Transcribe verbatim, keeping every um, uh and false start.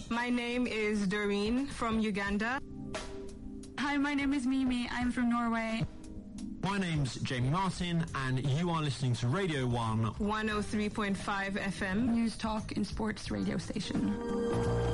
My name is Doreen from Uganda. Hi, my name is Mimi. I'm from Norway. My name's Jamie Martin, and you are listening to Radio one. one oh three point five F M. News, talk and sports radio station.